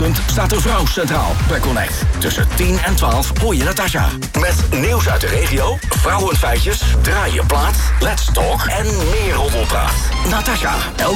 ochtend staat de vrouw centraal bij Connect. Tussen 10 en 12 hoor je Natasja. Met nieuws uit de regio, vrouwenfeitjes, draai je plaat, let's talk en meer roddelpraat. Natasja,